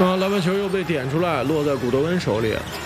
篮板球又被点出来，落在古德温手里。